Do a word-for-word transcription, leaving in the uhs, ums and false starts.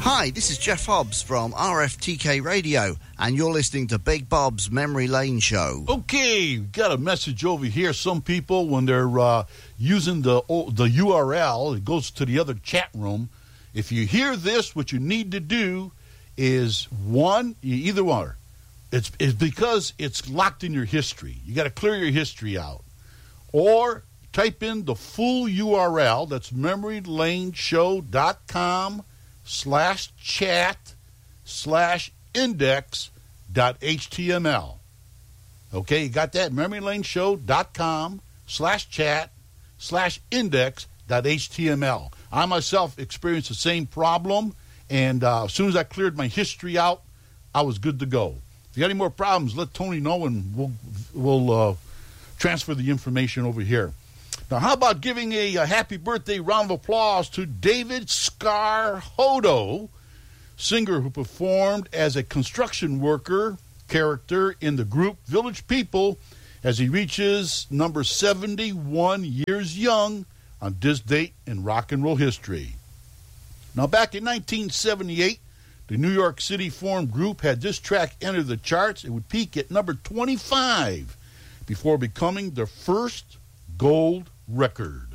Hi, this is Jeff Hobbs from R F T K Radio, and you're listening to Big Bob's Memory Lane Show. Okay, got a message over here. Some people, when they're uh, using the the U R L, it goes to the other chat room. If you hear this, what you need to do is, one, either one. It's, it's because it's locked in your history. You got to clear your history out. Or type in the full U R L. That's memorylaneshow.com slash chat slash index dot html. Okay, you got that? memorylaneshow.com slash chat slash index dot html. I myself experienced the same problem, and uh, as soon as I cleared my history out, I was good to go. If you got any more problems, let Tony know, and we'll, we'll uh, transfer the information over here. Now, how about giving a, a happy birthday round of applause to David Scarhodo, singer who performed as a construction worker character in the group Village People as he reaches number seventy-one years young on this date in rock and roll history. Now, back in nineteen seventy-eight, the New York City formed group had this track enter the charts. It would peak at number twenty-five before becoming their first gold record.